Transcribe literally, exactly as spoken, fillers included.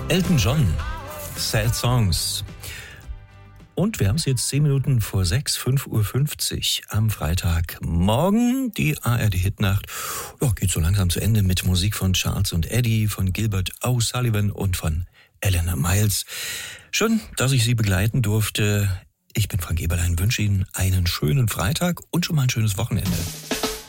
Elton John, Sad Songs. Und wir haben es jetzt zehn Minuten vor sechs, fünf Uhr fünfzig am Freitagmorgen. Die A R D-Hitnacht ja, geht so langsam zu Ende mit Musik von Charles und Eddie, von Gilbert O'Sullivan und von Eleanor Miles. Schön, dass ich Sie begleiten durfte. Ich bin Frank Eberlein, wünsche Ihnen einen schönen Freitag und schon mal ein schönes Wochenende.